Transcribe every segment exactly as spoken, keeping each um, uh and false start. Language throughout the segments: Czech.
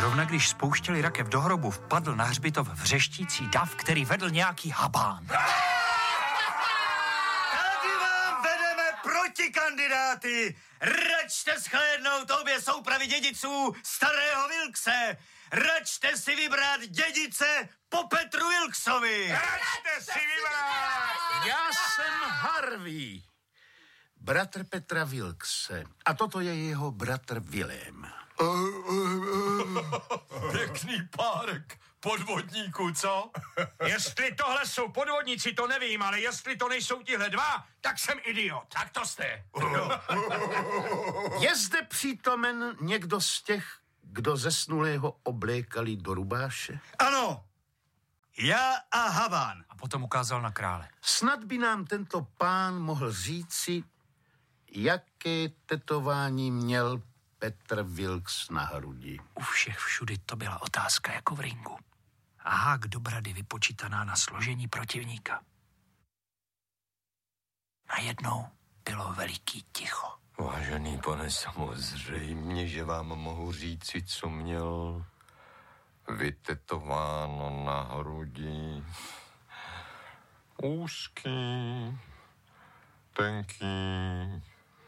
Zrovna když spouštěli rakev do hrobu, vpadl na hřbitov vřeštící dav, který vedl nějaký habán. Tady vám vedeme protikandidáty. Račte shlédnout obě soupravy dědiců starého Wilkse. Račte si vybrat dědice po Petru Wilksovi. Račte si vybrat! Já jsem Harvey, bratr Petra Wilkse. A toto je jeho bratr Willem. Pěkný párek podvodníků, co? Jestli tohle jsou podvodníci, to nevím, ale jestli to nejsou tihle dva, tak jsem idiot. Tak to jste. Je zde přítomen někdo z těch, kdo zesnulého oblékali do rubáše? Ano, já a habán. A potom ukázal na krále. Snad by nám tento pán mohl říci, jaké tetování měl Petr Wilks na hrudi. U všech všudy to byla otázka jako v ringu. A hák do brady vypočítaná na složení protivníka. Najednou bylo veliký ticho. Vážený pane, samozřejmě, že vám mohu říci, co měl vytetováno na hrudi. Úzký, tenký,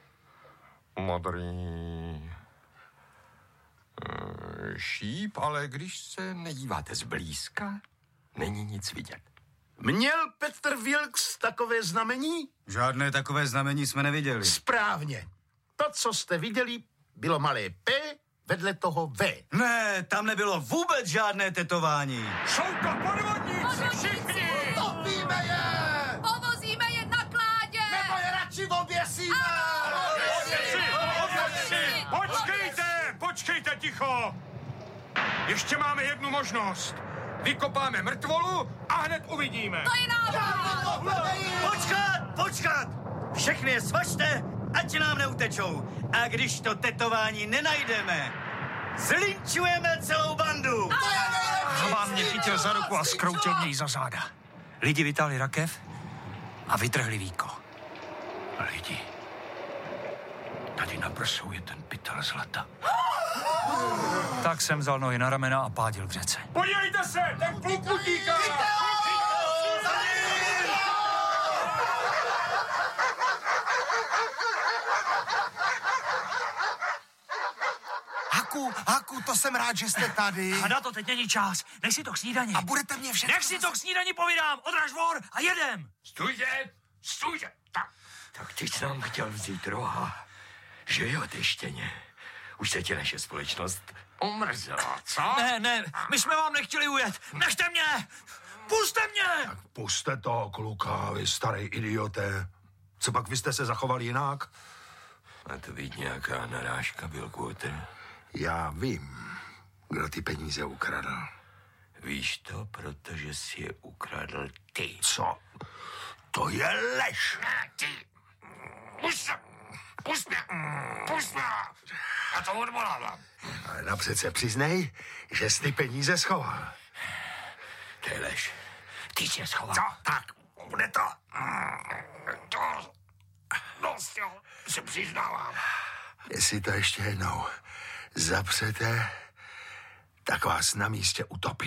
modrý šíp, ale když se nedíváte zblízka, není nic vidět. Měl Petr Wilks takové znamení? Žádné takové znamení jsme neviděli. Správně. To, co jste viděli, bylo malé P vedle toho V. Ne, tam nebylo vůbec žádné tetování. Jsou to podvodníci všichni! Topíme je! Povozíme je na kládě! Nebo je radši oběsíme! Počkejte, počkejte ticho! Ještě máme jednu možnost. Vykopáme mrtvolu a hned uvidíme. To je nápad! Počkat, počkat! Všechny je svažte, ať nám neutečou. A když to tetování nenajdeme, zlinčujeme celou bandu. Habán mě chytil za ruku a skroutil mě za záda. Lidi vytáhli rakev a vytrhli víko. Lidi, tady na prsou je ten pytel zlata. Tak jsem vzal nohy na ramena a pádil v řece. Podívejte se, ten pluk utíká! Haku, Haku, to jsem rád, že jste tady. A na to teď není čas. Nech si to k snídani. A budete mě všechno... Nech si to k snídani povídám. Odraž vor a jedem. Stůjte, stůjte. Tak, tak ty jsi nám chtěl vzít roha. Že jo, ty štěně. Už se ti naše společnost omrzela, co? Ne, ne, my jsme vám nechtěli ujet. Nechte mě! Puste mě! Tak puste toho kluka, vy starý idioté. Co pak vy jste se zachoval jinak? A to být nějaká narážka, Bilkwater. Já vím, kdo ty peníze ukradl. Víš to, protože jsi je ukradl ty. Co? To je lež. Ne, ty. Pust se. Pust mě. Pust mě. Já to odvolávám. Ale napřed se přiznej, že jsi ty peníze schoval. To je lež. Ty jsi je schoval. Co? Tak, bude to. To. No, jo, se přiznávám. Jestli to ještě jednou zapřete, tak vás na místě utopím.